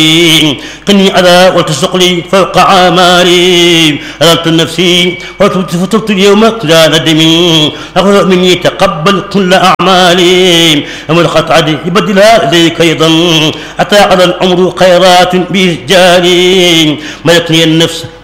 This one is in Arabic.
قني على وتسق لي فوق عماري أردت نفسي وتبت اليوم لا ندم أخذ مني تقبل كل أعمالي أمر قطعتي يبدلها إليك أيضا حتى على العمر خيرات بإسجالي ملكني النفس